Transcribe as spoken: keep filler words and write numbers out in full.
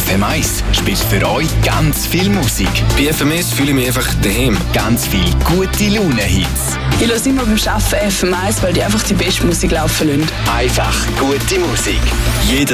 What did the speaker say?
F M eins spielt für euch ganz viel Musik. Bei F M eins fühle ich mich einfach daheim. Ganz viel gute Laune-Hits. Ich höre immer beim Arbeiten F M eins, weil die einfach die beste Musik laufen lassen. Einfach gute Musik. Jeden